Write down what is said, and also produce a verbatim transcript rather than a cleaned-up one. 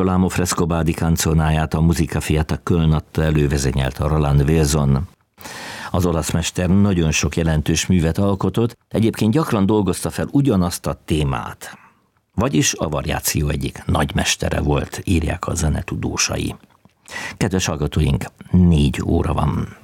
L'Amo Frescobaldi canzonáját a Musica Fiat Köln adta elő, vezényelte a Roland Wilson. Az olasz mester nagyon sok jelentős művet alkotott, egyébként gyakran dolgozta fel ugyanazt a témát. Vagyis a variáció egyik nagymestere volt, írják a zenetudósai. Kedves hallgatóink, négy óra van.